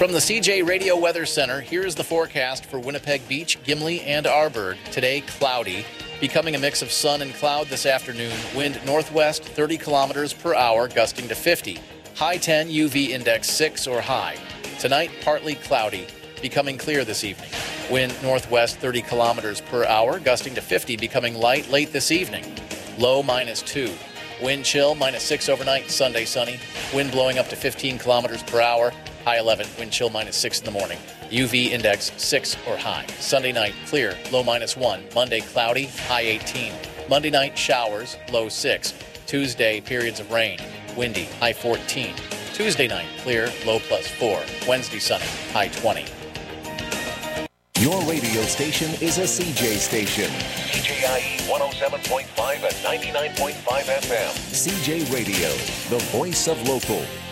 From the CJ Radio Weather Center, here's the forecast for Winnipeg Beach, Gimli, and Arborg. Today, cloudy, becoming a mix of sun and cloud this afternoon. Wind northwest 30 kilometers per hour, gusting to 50. High 10, UV index 6 or high. Tonight, partly cloudy, becoming clear this evening. Wind northwest 30 kilometers per hour, gusting to 50, becoming light late this evening. Low -2. Wind chill -6 overnight, Sunday sunny. Wind blowing up to 15 kilometers per hour. High 11, wind chill -6 in the morning. UV index 6 or high. Sunday night, clear, low -1. Monday, cloudy, high 18. Monday night, showers, low 6. Tuesday, periods of rain, windy, high 14. Tuesday night, clear, low +4. Wednesday, sunny, high 20. Your radio station is a CJ station. CJIE 107.5 and 99.5 FM. CJ Radio, the voice of local.